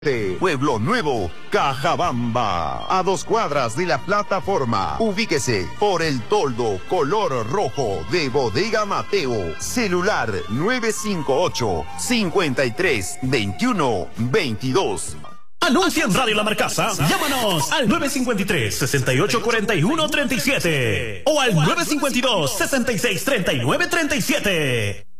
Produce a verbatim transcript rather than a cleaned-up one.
Pueblo Nuevo, Cajabamba, a dos cuadras de la plataforma. Ubíquese por el toldo color rojo de Bodega Mateo. Celular nueve cinco ocho, cinco tres, dos uno, dos dos. Anuncia en Radio La Marcaza. Llámanos al nueve cinco tres, seis ocho cuatro uno, tres siete o al nueve cinco dos, seis seis tres nueve tres siete.